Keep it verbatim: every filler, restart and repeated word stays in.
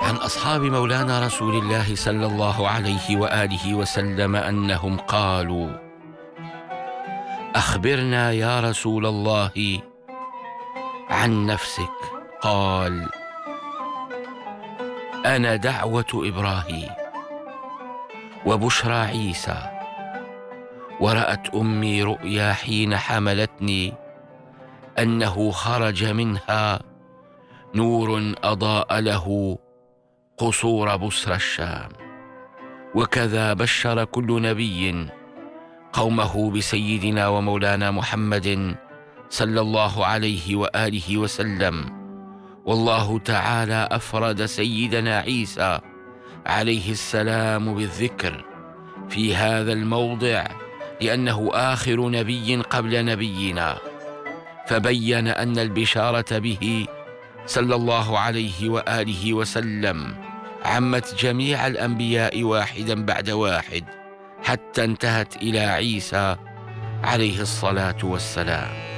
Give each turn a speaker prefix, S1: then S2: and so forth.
S1: عن أصحاب مولانا رسول الله صلى الله عليه وآله وسلم أنهم قالوا: أخبرنا يا رسول الله عن نفسك. قال: أنا دعوة إبراهيم وبشرى عيسى، ورأت أمي رؤيا حين حملتني أنه خرج منها نور أضاء له قصور بصرى الشام. وكذا بشر كل نبي قومه بسيدنا ومولانا محمد صلى الله عليه وآله وسلم. والله تعالى أفرد سيدنا عيسى عليه السلام بالذكر في هذا الموضع لأنه آخر نبي قبل نبينا، فبين أن البشارة به صلى الله عليه وآله وسلم عمت جميع الأنبياء واحدا بعد واحد حتى انتهت إلى عيسى عليه الصلاة والسلام.